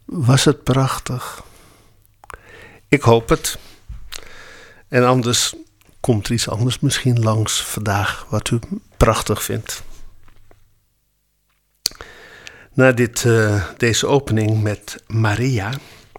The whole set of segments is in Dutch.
Was het prachtig? Ik hoop het. En anders komt er iets anders misschien langs vandaag wat u prachtig vindt. Na deze opening met Maria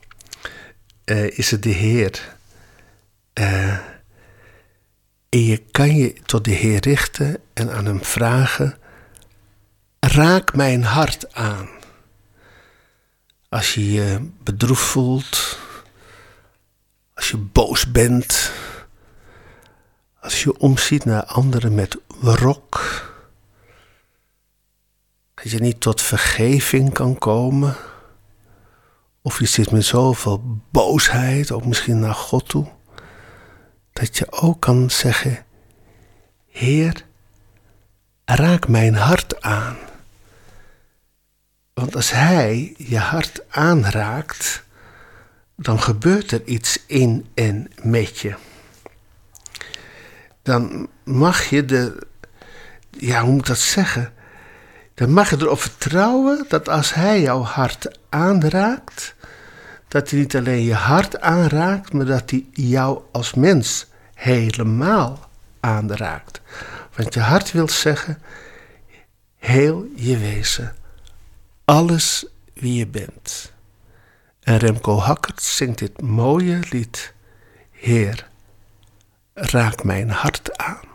is het de Heer. En je kan je tot de Heer richten en aan hem vragen: raak mijn hart aan. Als je je bedroefd voelt, als je boos bent, als je omziet naar anderen met wrok, als je niet tot vergeving kan komen, of je zit met zoveel boosheid, ook misschien naar God toe, dat je ook kan zeggen: Heer, raak mijn hart aan. Want als Hij je hart aanraakt, dan gebeurt er iets in en met je. Dan mag je hoe moet ik dat zeggen? Dan mag je erop vertrouwen dat als Hij jouw hart aanraakt, dat Hij niet alleen je hart aanraakt, maar dat Hij jou als mens helemaal aanraakt. Want je hart wil zeggen: heel je wezen, alles wie je bent. En Remco Hackert zingt dit mooie lied: Heer, raak mijn hart aan.